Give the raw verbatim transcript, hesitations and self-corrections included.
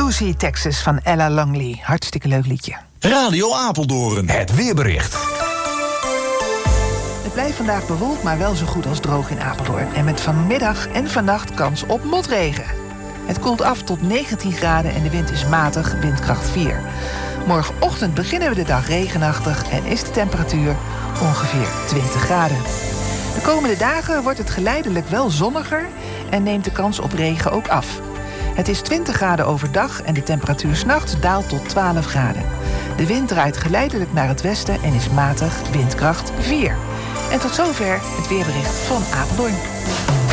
Lucy, Texas van Ella Longley. Hartstikke leuk liedje. Radio Apeldoorn, het weerbericht. Het blijft vandaag bewolkt, maar wel zo goed als droog in Apeldoorn. En met vanmiddag en vannacht kans op motregen. Het koelt af tot negentien graden en de wind is matig, windkracht vier. Morgenochtend beginnen we de dag regenachtig en is de temperatuur ongeveer twintig graden. De komende dagen wordt het geleidelijk wel zonniger en neemt de kans op regen ook af. Het is twintig graden overdag en de temperatuur 's nachts daalt tot twaalf graden. De wind draait geleidelijk naar het westen en is matig, windkracht vier. En tot zover het weerbericht van Apeldoorn.